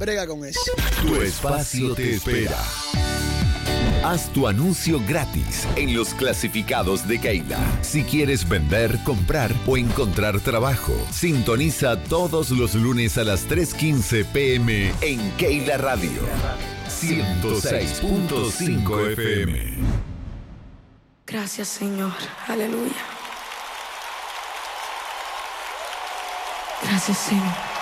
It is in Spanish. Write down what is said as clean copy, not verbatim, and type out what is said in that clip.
brega con eso. Tu espacio te espera. Haz tu anuncio gratis en los clasificados de Keila. Si quieres vender, comprar o encontrar trabajo, sintoniza todos los lunes a las 3:15 p.m. en Keila Radio 106.5 FM. Gracias, Señor. Aleluya. Gracias, Señor.